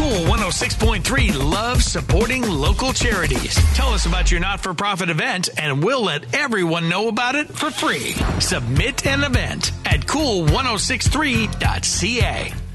Cool 106.3 loves supporting local charities. Tell us about your not-for-profit event, and we'll let everyone know about it for free. Submit an event at cool1063.ca.